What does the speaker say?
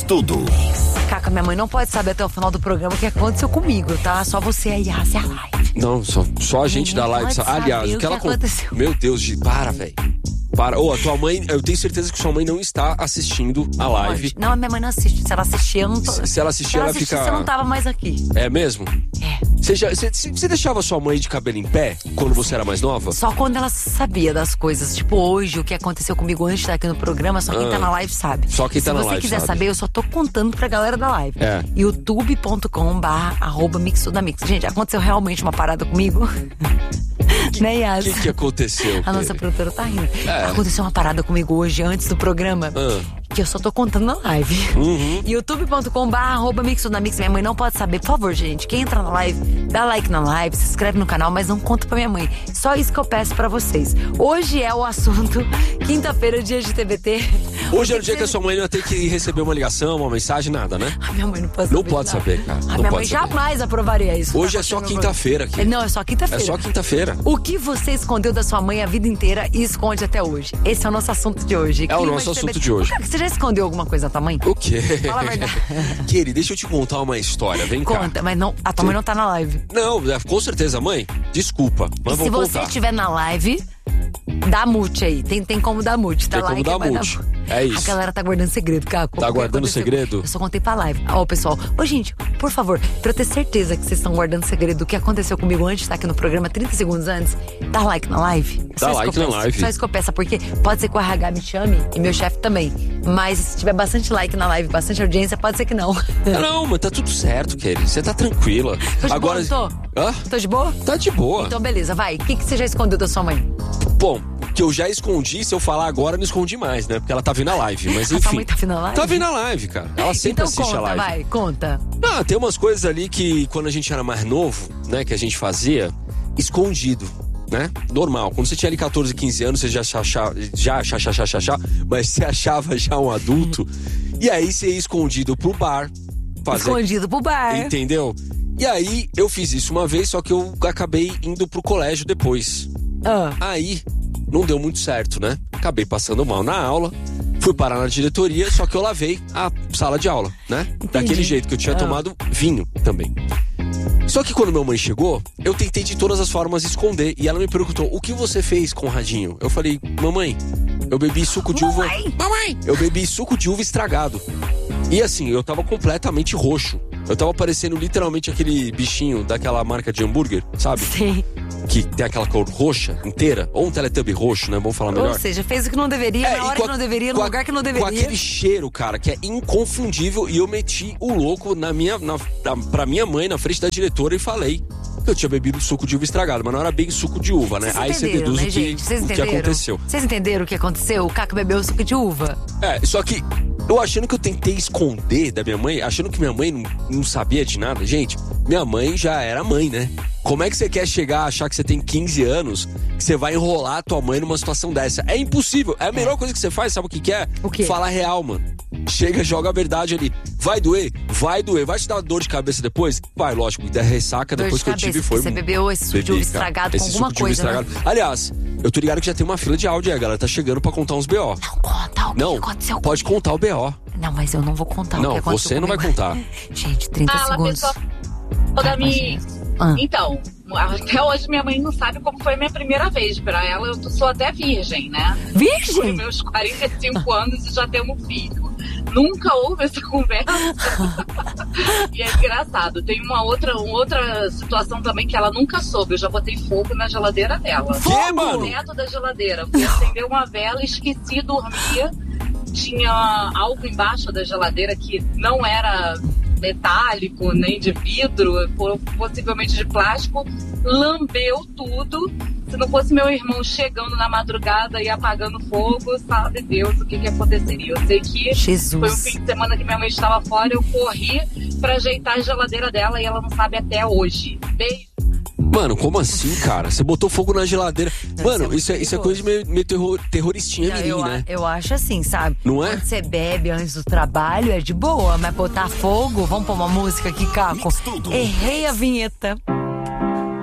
Tudo. Caca, minha mãe não pode saber até o final do programa o que aconteceu comigo, tá? Só você aí, a live. Não, só a gente da live. Aliás, o que ela aconteceu? Meu Deus, para, velho. Para. A tua mãe, eu tenho certeza que sua mãe não está assistindo a live. Não, a minha mãe não assiste. Se ela assistir, eu não tô. Se ela assistir, ela fica. Você não tava mais aqui. É mesmo? É. Você deixava sua mãe de cabelo em pé quando você era mais nova? Só quando ela sabia das coisas. Tipo, hoje, o que aconteceu comigo antes de estar aqui no programa, só quem tá na live sabe. Só quem tá na live sabe. Se você quiser saber, eu só tô contando pra galera da live. É. youtube.com/mix. Gente, aconteceu realmente uma parada comigo? Né, Yas? O que aconteceu? A nossa produtora tá rindo. Aconteceu uma parada comigo hoje, antes do programa, que eu só tô contando na live. youtube.com/mix. Minha mãe não pode saber. Por favor, gente, quem entra na live, dá like na live, se inscreve no canal, mas não conta pra minha mãe. Só isso que eu peço pra vocês. Hoje é o assunto, quinta-feira, dia de TBT. Hoje é o dia que a sua mãe não vai ter que receber uma ligação, uma mensagem, nada, né? A minha mãe não pode saber. Não pode saber, cara. A minha mãe jamais aprovaria isso. Hoje é só quinta-feira aqui. Não, é só quinta-feira. É só quinta-feira. O que você escondeu da sua mãe a vida inteira e esconde até hoje? Esse é o nosso assunto de hoje. É o nosso assunto de hoje. Você já escondeu alguma coisa da tua mãe? O quê? Fala a verdade. Querida, deixa eu te contar uma história, vem cá. Conta, mas não, a tua mãe não tá na live. Não, com certeza, mãe. Desculpa, mas vou contar. Se você estiver na live, dá mute aí. Tem como dar mute, tá? Tem como dar mute. É isso. A galera tá guardando segredo, Caco. Tá guardando segredo? Eu só contei pra live. Pessoal. Gente, por favor, pra eu ter certeza que vocês estão guardando segredo do que aconteceu comigo antes de estar aqui no programa, 30 segundos antes, dá like na live. Dá like na live. Só isso que eu peço, porque pode ser que o RH me chame e meu chefe também. Mas se tiver bastante like na live, bastante audiência, pode ser que não. Não, mas tá tudo certo, querido. Você tá tranquila. Tô de Agora, boa, Tô de boa? Tá de boa. Então, beleza, vai. O que você já escondeu da sua mãe? Bom, que eu já escondi, se eu falar agora, não escondi mais, né? Porque ela tá vindo na live, mas enfim. A sua mãe tá vindo na live? Tá vindo na live, cara. Ela sempre então assiste conta, a live. Vai, conta. Tem umas coisas ali que quando a gente era mais novo, né, que a gente fazia escondido, né? Normal. Quando você tinha ali 14, 15 anos, você mas você achava já um adulto. E aí você ia escondido pro bar. Escondido pro bar. Entendeu? E aí eu fiz isso uma vez, só que eu acabei indo pro colégio depois. Aí não deu muito certo, né? Acabei passando mal na aula. Fui parar na diretoria, só que eu lavei a sala de aula, né? Entendi. Daquele jeito que eu tinha tomado vinho também. Só que quando minha mãe chegou, eu tentei de todas as formas esconder. E ela me perguntou, o que você fez com o radinho? Eu falei, mamãe, eu bebi suco de uva... Mamãe! Eu bebi suco de uva estragado. E assim, eu tava completamente roxo. Eu tava parecendo literalmente aquele bichinho daquela marca de hambúrguer, sabe? Sim. Que tem aquela cor roxa inteira. Ou um Teletubby roxo, né? Vamos falar melhor. Ou seja, fez o que não deveria, na hora que não deveria, no lugar que não deveria. Com aquele cheiro, cara, que é inconfundível. E eu meti o louco pra minha mãe, na frente da diretora, e falei que eu tinha bebido suco de uva estragado. Mas não era bem suco de uva, né? Aí você deduz, né, o que aconteceu. Vocês entenderam o que aconteceu? O Caco bebeu suco de uva. Só que eu achando que eu tentei esconder da minha mãe, achando que minha mãe não sabia de nada. Gente, minha mãe já era mãe, né? Como é que você quer chegar a achar que você tem 15 anos, que você vai enrolar a tua mãe numa situação dessa? É impossível. É a melhor coisa que você faz, sabe o que é? O quê? Falar real, mano. Chega, joga a verdade ali. Vai doer? Vai doer. Vai te dar dor de cabeça depois? Vai, lógico. Da ressaca depois que eu tive foi... Você bebeu esse suco de uva estragado com alguma coisa, né? Aliás, eu tô ligado que já tem uma fila de áudio aí, a galera tá chegando pra contar uns BO. Não conta o que aconteceu. Pode contar o BO. Não, mas eu não vou contar o que aconteceu. Não, você não vai contar. Gente, 30 segundos. Toda minha... Então, até hoje minha mãe não sabe como foi a minha primeira vez. Pra ela, eu sou até virgem, né? Virgem? Foi meus 45 anos e já temos filho. Nunca houve essa conversa. E é engraçado. Tem uma outra situação também que ela nunca soube. Eu já botei fogo na geladeira dela. Que, mano? Dentro da geladeira. Fui acender uma vela, esqueci, dormia. Tinha algo embaixo da geladeira que não era metálico, nem de vidro, possivelmente de plástico, lambeu tudo. Se não fosse meu irmão chegando na madrugada e apagando fogo, sabe Deus o que aconteceria. Eu sei que foi um fim de semana que minha mãe estava fora, eu corri pra ajeitar a geladeira dela e ela não sabe até hoje. Beijo. Mano, como assim, cara? Você botou fogo na geladeira. Mano, isso é coisa de meio terroristinha mirim, né? Eu acho assim, sabe? Não é? Quando você bebe antes do trabalho é de boa, mas botar fogo... Vamos pôr uma música aqui, Caco? Errei a vinheta.